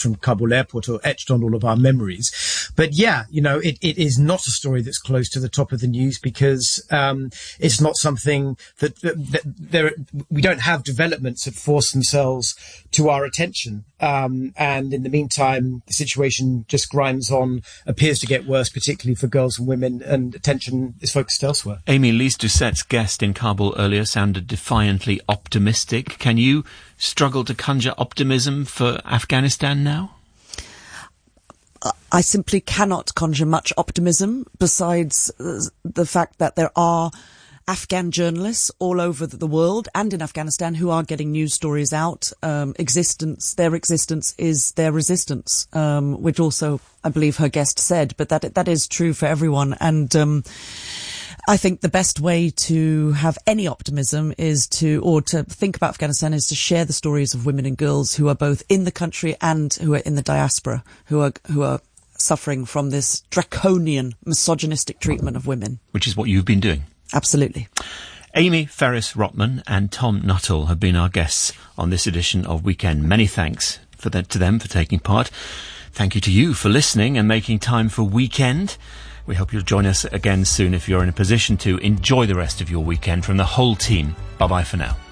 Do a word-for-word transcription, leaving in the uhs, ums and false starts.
from Kabul airport are etched on all of our memories. But yeah, you know, it, it is not a story that's close to the top of the news because um, it's not something that, that, that there we don't have developments that force themselves to our attention. Um, and in the meantime, the situation just grinds on, appears to get worse, particularly for girls and women, and attention is focused elsewhere. Amy, Lise Doucette's guest in Kabul earlier sounded defiantly optimistic. Can you struggle to conjure optimism for Afghanistan now? I simply cannot conjure much optimism besides uh, the fact that there are Afghan journalists all over the world and in Afghanistan who are getting news stories out. Um, existence, their existence is their resistance, um, which also, I believe her guest said, but that that is true for everyone. And um, I think the best way to have any optimism is to, or to think about Afghanistan, is to share the stories of women and girls who are both in the country and who are in the diaspora, who are who are suffering from this draconian, misogynistic treatment of women. Which is what you've been doing. Absolutely. Amy Ferris-Rotman and Tom Nuttall have been our guests on this edition of Weekend. Many thanks for the, to them for taking part. Thank you to you for listening and making time for Weekend. We hope you'll join us again soon if you're in a position to. Enjoy the rest of your weekend from the whole team. Bye-bye for now.